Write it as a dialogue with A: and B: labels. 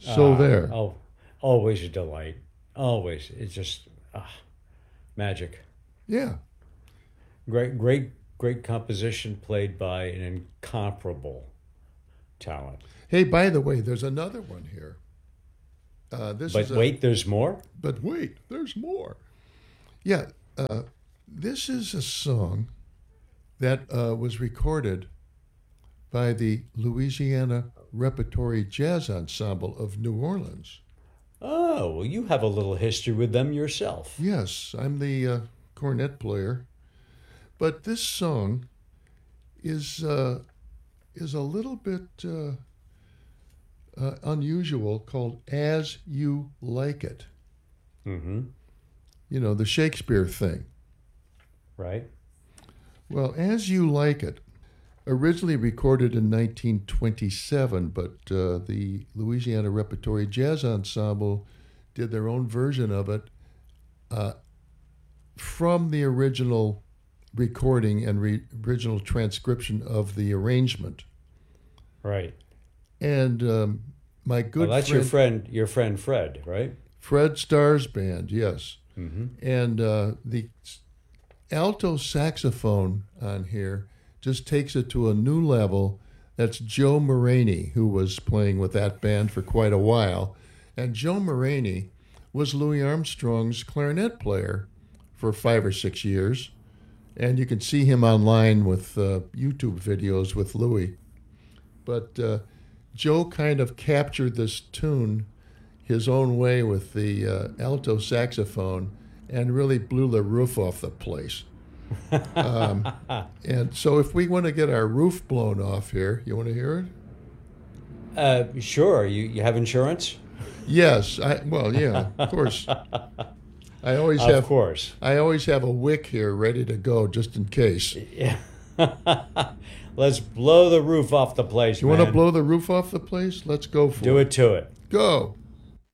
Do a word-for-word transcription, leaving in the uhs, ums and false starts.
A: So there.
B: Oh, always a delight. Always. It's just ah, magic.
A: Yeah.
B: Great, great, great composition played by an incomparable talent.
A: Hey, by the way, there's another one here. Uh, this
B: But
A: is a,
B: wait, there's more?
A: But wait, there's more. Yeah, uh, this is a song that uh, was recorded by the Louisiana Repertory Jazz Ensemble of New Orleans.
B: Oh, well, you have a little history with them yourself.
A: Yes, I'm the uh, cornet player. But this song is uh, is a little bit uh, uh, unusual, called As You Like It.
B: Mm-hmm.
A: You know, the Shakespeare thing.
B: Right.
A: Well, As You Like It, originally recorded in nineteen twenty-seven, but uh, the Louisiana Repertory Jazz Ensemble did their own version of it uh, from the original recording and re- original transcription of the arrangement.
B: Right.
A: And um, my good
B: well, that's
A: friend,
B: your friend, your friend Fred, right?
A: Fred Starr's band, yes.
B: Mm-hmm.
A: And uh, the alto saxophone on here just takes it to a new level. That's Joe Maraney, who was playing with that band for quite a while. And Joe Maraney was Louis Armstrong's clarinet player for five or six years. And you can see him online with uh, YouTube videos with Louis. But uh, Joe kind of captured this tune his own way with the uh, alto saxophone and really blew the roof off the place. Um, and so if we want to get our roof blown off here, you want to hear it?
B: Uh, sure. You you have insurance?
A: Yes. I well, yeah, of course. I always
B: Of
A: have.
B: course.
A: I always have a wick here ready to go just in case.
B: Yeah. Let's blow the roof off the place,
A: You
B: man.
A: want to blow the roof off the place? Let's go for
B: Do
A: it.
B: it to it.
A: Go.